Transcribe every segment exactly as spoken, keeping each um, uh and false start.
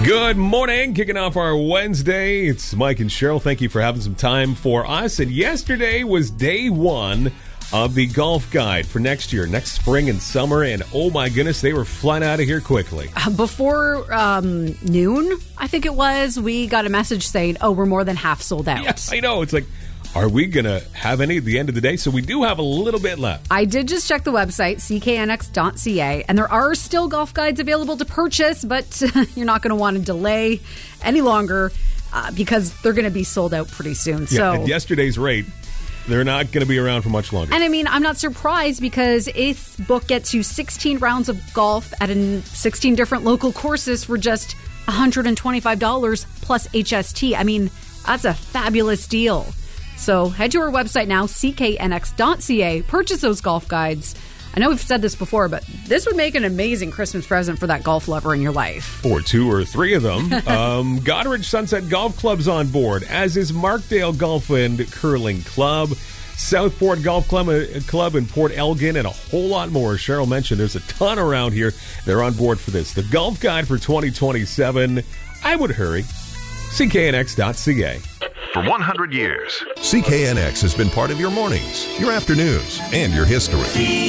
Good morning. Kicking off our Wednesday. It's Mike and Cheryl. Thank you for having some time for us. And yesterday was day one of the golf guide for next year, next spring and summer. And oh my goodness, they were flying out of here quickly. Before um, noon, I think it was, we got a message saying, oh, we're more than half sold out. Yes, I know. It's like, are we going to have any at the end of the day? So we do have a little bit left. I did just check the website, c k n x dot c a, and there are still golf guides available to purchase, but you're not going to want to delay any longer uh, because they're going to be sold out pretty soon. Yeah, so at yesterday's rate, they're not going to be around for much longer. And I mean, I'm not surprised because eighth book gets you sixteen rounds of golf at an sixteen different local courses for just one hundred twenty-five dollars plus H S T. I mean, that's a fabulous deal. So head to our website now, c k n x dot c a. Purchase those golf guides. I know we've said this before, but this would make an amazing Christmas present for that golf lover in your life. Or two or three of them. um, Goderich Sunset Golf Club's on board, as is Markdale Golf and Curling Club, Southport Golf Club, uh, Club in Port Elgin, and a whole lot more. Cheryl mentioned there's a ton around here. They're on board for this. The golf guide for twenty twenty-seven. I would hurry. c k n x dot c a. For one hundred years, C K N X has been part of your mornings, your afternoons, and your history.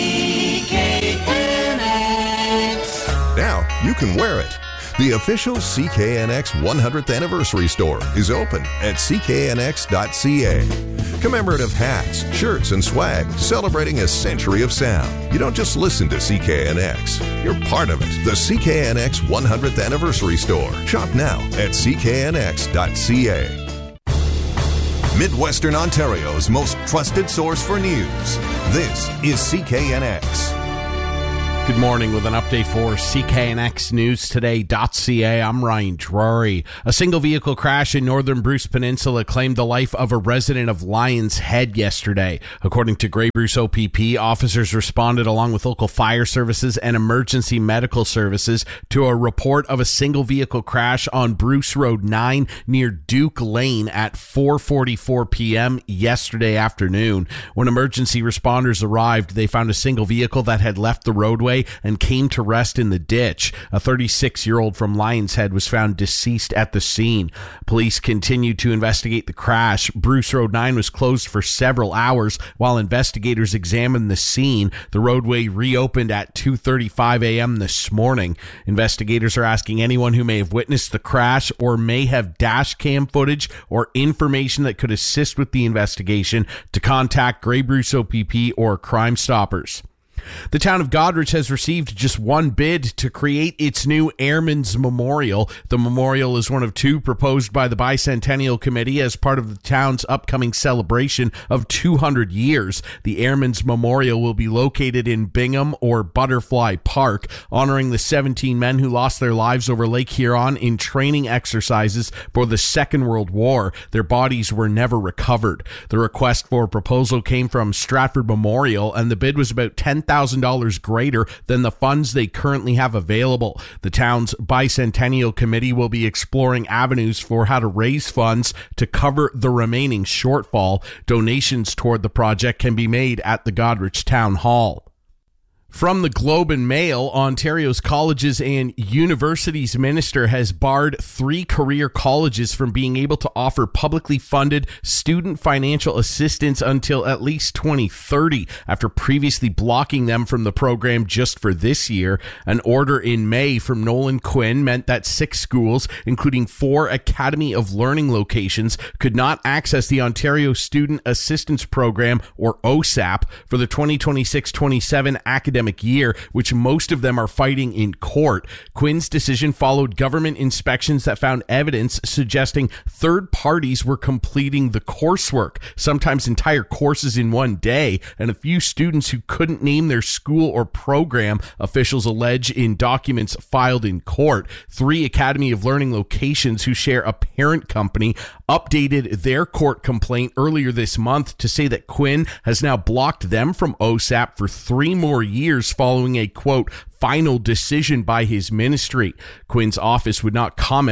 C K N X. Now you can wear it. The official C K N X one hundredth anniversary store is open at c k n x dot c a. Commemorative hats, shirts, and swag celebrating a century of sound. You don't just listen to C K N X. You're part of it. The C K N X one hundredth anniversary store. Shop now at c k n x dot c a. Midwestern Ontario's most trusted source for news. This is C K N X. Good morning with an update for C K N X News Today.ca. I'm Ryan Drury. A single vehicle crash in northern Bruce Peninsula claimed the life of a resident of Lions Head yesterday. According to Grey Bruce O P P, officers responded along with local fire services and emergency medical services to a report of a single vehicle crash on Bruce Road nine near Duke Lane at four forty-four p.m. yesterday afternoon. When emergency responders arrived, they found a single vehicle that had left the roadway and came to rest in the ditch. A thirty-six-year-old from Lions Head was found deceased at the scene. Police continued to investigate the crash. Bruce Road nine was closed for several hours while investigators examined the scene. The roadway reopened at two thirty-five a.m. this morning. Investigators are asking anyone who may have witnessed the crash or may have dash cam footage or information that could assist with the investigation to contact Grey Bruce O P P or Crime Stoppers. The town of Goderich has received just one bid to create its new Airmen's Memorial. The memorial is one of two proposed by the Bicentennial Committee as part of the town's upcoming celebration of two hundred years. The Airmen's Memorial will be located in Bingham or Butterfly Park, honoring the seventeen men who lost their lives over Lake Huron in training exercises for the Second World War. Their bodies were never recovered. The request for proposal came from Stratford Memorial, and the bid was about ten thousand dollars greater than the funds they currently have available. The town's Bicentennial Committee will be exploring avenues for how to raise funds to cover the remaining shortfall. Donations toward the project can be made at the Goderich Town Hall. From the Globe and Mail, Ontario's Colleges and Universities Minister has barred three career colleges from being able to offer publicly funded student financial assistance until at least twenty thirty, after previously blocking them from the program just for this year. An order in May from Nolan Quinn meant that six schools, including four Academy of Learning locations, could not access the Ontario Student Assistance Program, or O S A P, for the twenty twenty-six twenty-seven academic year, which most of them are fighting in court. Quinn's decision followed government inspections that found evidence suggesting third parties were completing the coursework, sometimes entire courses in one day, and a few students who couldn't name their school or program, officials allege in documents filed in court. Three Academy of Learning locations who share a parent company updated their court complaint earlier this month to say that Quinn has now blocked them from O S A P for three more years following a, quote, final decision by his ministry. Quinn's office would not comment